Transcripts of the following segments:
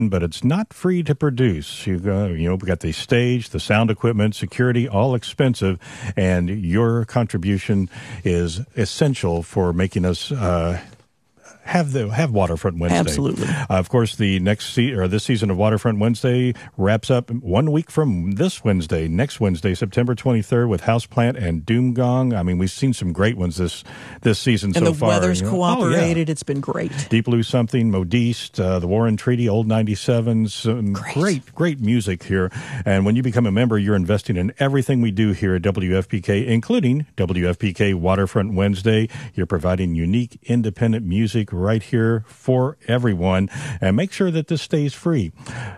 but it's not free to produce. We got the stage, the sound equipment, security, all expensive, and your contribution is essential for making us have Waterfront Wednesday. Absolutely. Of course, the this season of Waterfront Wednesday wraps up 1 week from this Wednesday, next Wednesday, September 23rd, with Houseplant and Doomgong. I mean, we've seen some great ones this season so far. And the weather's cooperated. It's been great. Deep Blue Something, Modiste, the Warren Treaty, Old 97s. Great music here. And when you become a member, you're investing in everything we do here at WFPK, including WFPK Waterfront Wednesday. You're providing unique, independent music right here for everyone, and make sure that this stays free.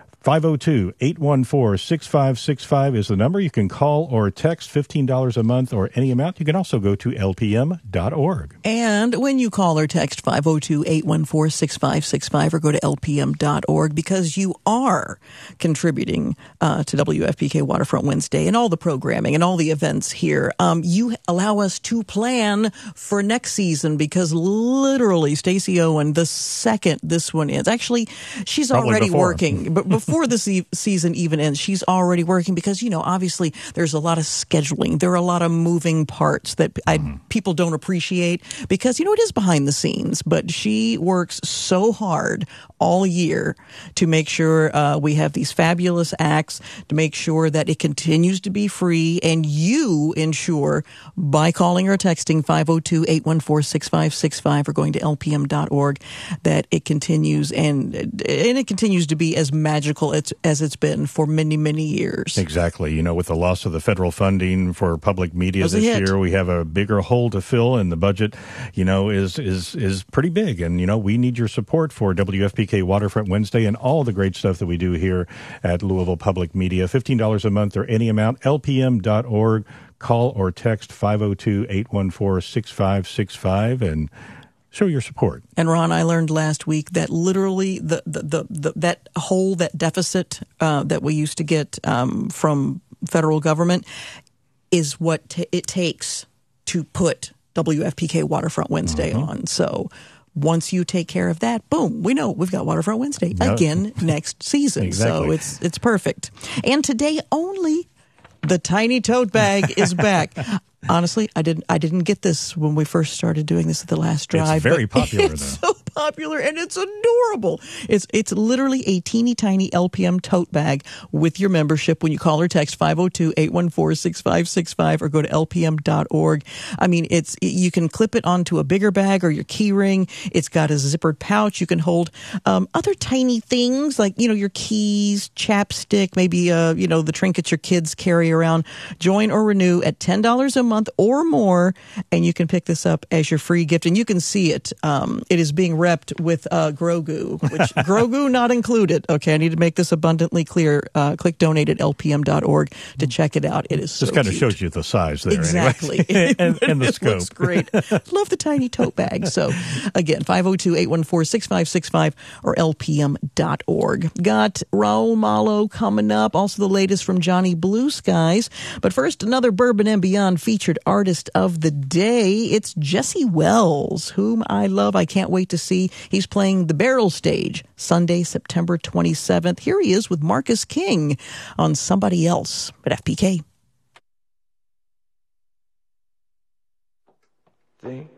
502-814-6565 is the number. You can call or text $15 a month or any amount. You can also go to lpm.org. And when you call or text 502-814-6565 or go to lpm.org, because you are contributing to WFPK Waterfront Wednesday and all the programming and all the events here, you allow us to plan for next season, because literally Stacey Owen, the second this one ends, actually, she's already working, but before the season even ends, she's already working, because, obviously there's a lot of scheduling. There are a lot of moving parts that people don't appreciate, because, it is behind the scenes, but she works so hard all year to make sure we have these fabulous acts, to make sure that it continues to be free, and you ensure by calling or texting 502-814-6565 or going to lpm.org that it continues, and it continues to be as magical as it's been for many, many years. Exactly. With the loss of the federal funding for public media this year, we have a bigger hole to fill, and the budget, is pretty big. And, we need your support for WFPK Waterfront Wednesday and all the great stuff that we do here at Louisville Public Media. $15 a month or any amount, lpm.org. Call or text 502-814-6565 and show your support. And Ron, I learned last week that literally that hole, that deficit that we used to get from federal government is what it takes to put WFPK Waterfront Wednesday on. So once you take care of that, boom, we know we've got Waterfront Wednesday again next season. Exactly. So it's perfect. And today only, the tiny tote bag is back. Honestly, I didn't get this when we first started doing this at the last drive. It's very popular, it's so popular, and it's adorable. It's literally a teeny tiny LPM tote bag with your membership when you call or text 502-814-6565 or go to lpm.org. I mean, you can clip it onto a bigger bag or your key ring. It's got a zippered pouch. You can hold other tiny things like, your keys, chapstick, maybe, the trinkets your kids carry around. Join or renew at $10 a month or more, and you can pick this up as your free gift. And you can see it. It is being repped with Grogu, which Grogu not included. Okay, I need to make this abundantly clear. Click donate at lpm.org to check it out. It is so Just kind of cute. shows you the size there. Exactly. Anyway. and the it scope. Looks great. Love the tiny tote bag. So again, 502-814-6565 or lpm.org. Got Raul Malo coming up. Also the latest from Johnny Blue Skies. But first, another Bourbon and Beyond featured artist of the day. It's Jesse Wells, whom I love. I can't wait to see. He's playing the Barrel Stage Sunday, September 27th. Here he is with Marcus King on Somebody Else at FPK. Think